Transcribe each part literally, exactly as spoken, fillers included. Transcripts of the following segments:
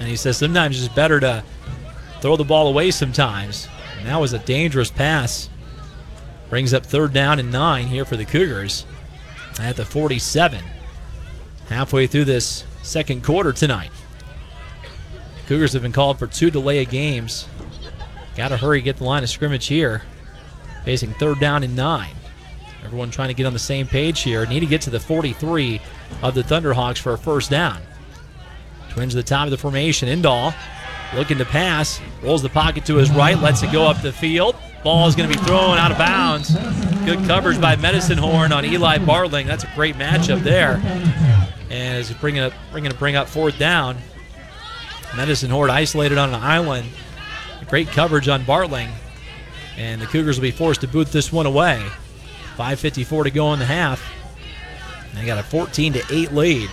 And he says sometimes it's better to throw the ball away sometimes. And that was a dangerous pass. Brings up third down and nine here for the Cougars at the forty-seven. Halfway through this second quarter tonight. Cougars have been called for two delay of games. Got to hurry, get the line of scrimmage here. Facing third down and nine. Everyone trying to get on the same page here. Need to get to the forty-three of the Thunderhawks for a first down. Twins to the top of the formation. Indahl looking to pass. Rolls the pocket to his right. Lets it go up the field. Ball is going to be thrown out of bounds. Good coverage by Medicine Horn on Eli Bartling. That's a great matchup there. And as bringing up, bringing to bring up fourth down. Medicine Horn isolated on an island. Great coverage on Bartling. And the Cougars will be forced to boot this one away. five fifty-four to go in the half. And they got a fourteen to eight lead.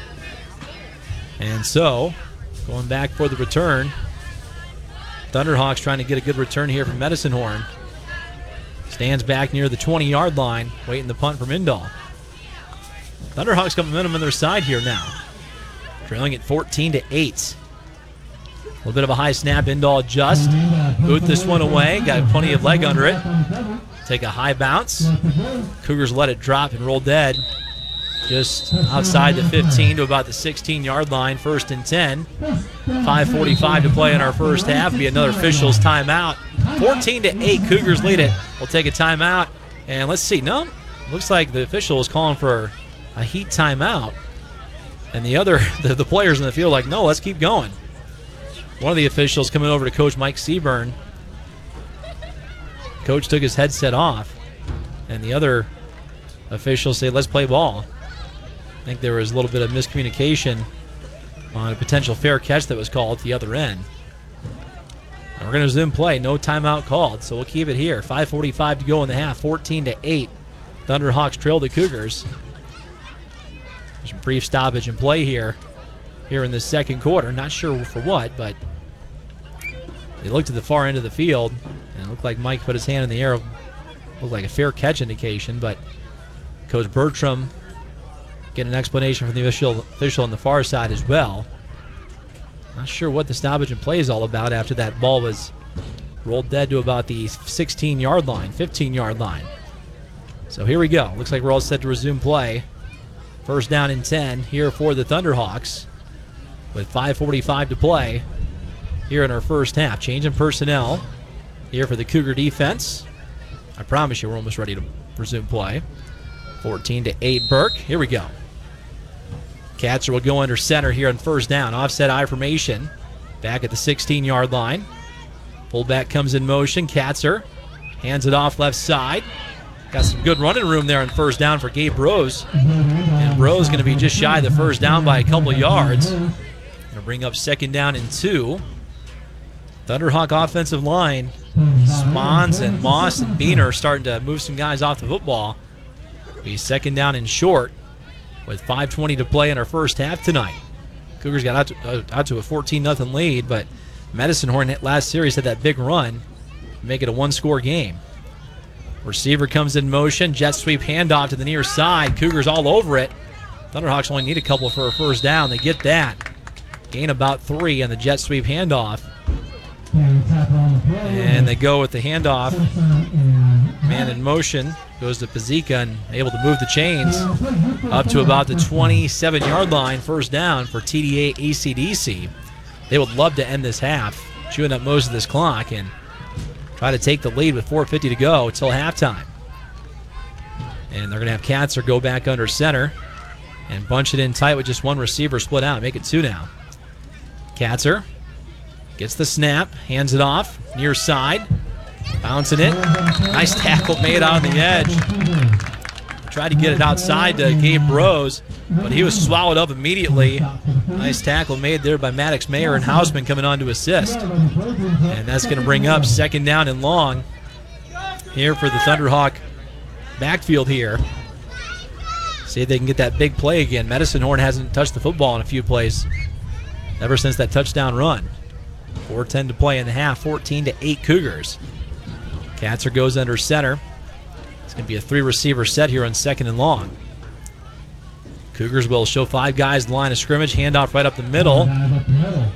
And so, going back for the return. Thunderhawks trying to get a good return here from Medicine Horn. Stands back near the twenty-yard line, waiting the punt from Indahl. Thunderhawks got momentum on their side here now. Trailing at fourteen to eight. A little bit of a high snap. Indahl just boot this one away. Got plenty of leg under it. Take a high bounce. Cougars let it drop and roll dead. Just outside the fifteen to about the sixteen-yard line. First and ten. five forty-five to play in our first half. Be another official's timeout. fourteen to eight. Cougars lead it. We'll take a timeout. And let's see. No, looks like the official is calling for a heat timeout. And the other, the, the players in the field are like, no, let's keep going. One of the officials coming over to Coach Mike Seaburn. Coach took his headset off. And the other officials say, let's play ball. I think there was a little bit of miscommunication on a potential fair catch that was called at the other end. And we're going to resume play. No timeout called, so we'll keep it here. five forty-five to go in the half. fourteen to eight. Thunderhawks trail the Cougars. There's a brief stoppage in play here. Here in the second quarter. Not sure for what, but they looked at the far end of the field, and it looked like Mike put his hand in the air. Looked like a fair catch indication, but Coach Bertram get an explanation from the official, official on the far side as well. Not sure what the stoppage in play is all about after that ball was rolled dead to about the sixteen-yard line, fifteen-yard line. So here we go. Looks like we're all set to resume play. First down and ten here for the Thunderhawks with five forty-five to play here in our first half. Change in personnel here for the Cougar defense. I promise you we're almost ready to resume play. fourteen to eight Burke. Here we go. Katzer will go under center here on first down. Offset I formation. Back at the sixteen-yard line. Fullback comes in motion. Katzer hands it off left side. Got some good running room there on first down for Gabe Rose. And Rose going to be just shy of the first down by a couple yards. Going to bring up second down and two. Thunderhawk offensive line. Spons and Moss and Beener starting to move some guys off the football. Be second down and short with five twenty to play in our first half tonight. Cougars got out to, uh, out to a fourteen nothing lead, but Medicine Horn last series had that big run to make it a one-score game. Receiver comes in motion. Jet sweep handoff to the near side. Cougars all over it. Thunderhawks only need a couple for a first down. They get that. Gain about three on the jet sweep handoff. And they go with the handoff. Man in motion. Goes to Pazika and able to move the chains up to about the twenty-seven-yard line. First down for T D A A C D C. They would love to end this half, chewing up most of this clock, and try to take the lead with four fifty to go until halftime. And they're going to have Katzer go back under center and bunch it in tight with just one receiver split out. Make it two now. Katzer gets the snap, hands it off, near side, bouncing it. Nice tackle made out on the edge. Tried to get it outside to Gabe Rose, but he was swallowed up immediately. Nice tackle made there by Maddox Mayer and Hausman coming on to assist. And that's going to bring up second down and long here for the Thunderhawk backfield here. See if they can get that big play again. Medicine Horn hasn't touched the football in a few plays ever since that touchdown run. four ten to play in the half, fourteen to eight Cougars. Katzer goes under center. It's going to be a three-receiver set here on second and long. Cougars will show five guys in the line of scrimmage. Handoff right up the middle.